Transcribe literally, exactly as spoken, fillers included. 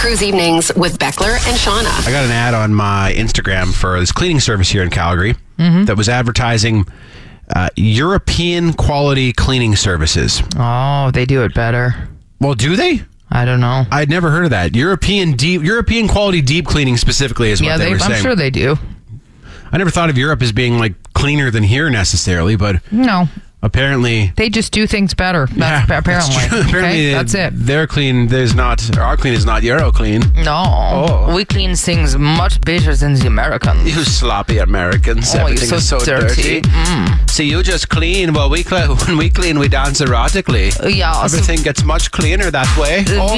Cruise Evenings with Beckler and Shauna. I got an ad on my Instagram for this cleaning service here in Calgary mm-hmm. that was advertising uh, European quality cleaning services. Oh, they do it better. Well, do they? I don't know. I'd never heard of that. European deep, European quality deep cleaning specifically is what yeah, they, they were saying. I'm sure they do. I never thought of Europe as being like cleaner than here necessarily, but no. Apparently, they just do things better. That's yeah, apparently. That's true. Apparently, okay? That's it. Their clean, there's not. Our clean is not Euro clean. No, oh. we clean things much better than the Americans. You sloppy Americans! Oh, Everything you're so is so dirty. dirty. Mm. See, you just clean. Well, we cl- when we clean, we dance erotically. Yeah. Everything so gets much cleaner that way. Uh, oh.